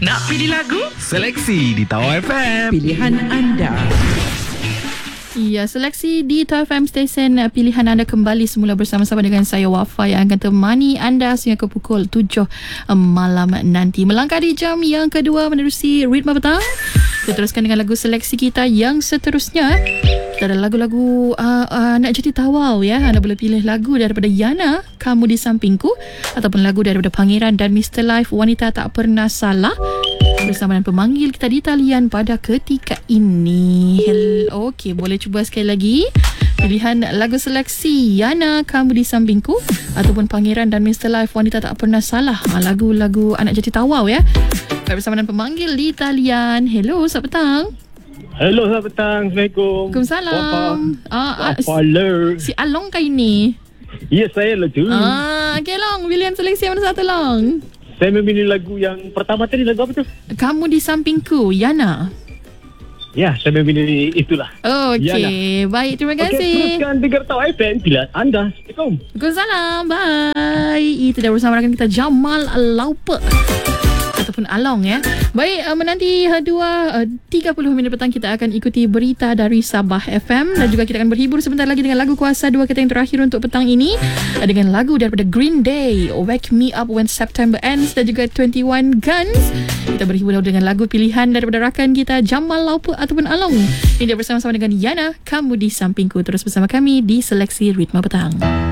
Nak pilih lagu? Seleksi di Tawau FM. Pilihan anda. Ya, seleksi di Tawau FM Station pilihan anda kembali semula bersama-sama dengan saya Wafa yang akan temani anda sehingga ke pukul 7 malam nanti. Melangkah di jam yang kedua menerusi Ritma Petang. Kita teruskan dengan lagu seleksi kita yang seterusnya. Kita ada lagu-lagu Nak Jadi Tawau ya. Anda boleh pilih lagu daripada Yana, Kamu di Sampingku, ataupun lagu daripada Pangeran dan Mr. Life, Wanita Tak Pernah Salah, bersama dengan pemanggil kita di talian pada ketika ini. Okey, boleh cuba sekali lagi. Pilihan lagu seleksi Yana, Kamu di Sampingku, ataupun Pangeran dan Mr. Life, Wanita Tak Pernah Salah. Lagu-lagu Nak Jadi Tawau ya. Bersama dengan pemanggil di talian. Hello, selamat petang. Hello, selamat petang. Assalamualaikum. Waalaikumsalam. Si Along kah ini? Ya, saya lah tu. Okay, Long. Pilihan seleksi mana satu, Long? Saya memilih lagu yang pertama tadi. Lagu apa tu? Kamu di Sampingku, Yana. Ya, saya memilih itulah. Okey, baik. Terima kasih. Okey, teruskan dengar Tawau FM. Pilihan anda. Assalamualaikum. Waalaikumsalam. Bye. Itu dah bersama rakan kita Jamal Laupe ataupun Along ya. Baik, menanti 30 minit petang kita akan ikuti berita dari Sabah FM dan juga kita akan berhibur sebentar lagi dengan lagu kuasa 2 kita yang terakhir untuk petang ini dengan lagu daripada Green Day, Wake Me Up When September Ends, dan juga 21 Guns. Kita berhibur dengan lagu pilihan daripada rakan kita Jamal Laupe ataupun Along. Ini dia bersama-sama dengan Yana, Kamu di Sampingku. Terus bersama kami di Seleksi Ritma Petang.